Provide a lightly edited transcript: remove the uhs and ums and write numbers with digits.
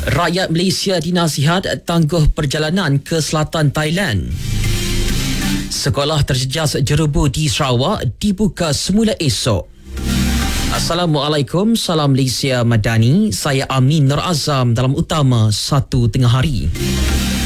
Rakyat Malaysia dinasihat tangguh perjalanan ke selatan Thailand. Sekolah terjejas jerebu di Sarawak dibuka semula esok. Assalamualaikum, salam Malaysia Madani. Saya Amin Nur Azam dalam utama 1 tengah hari.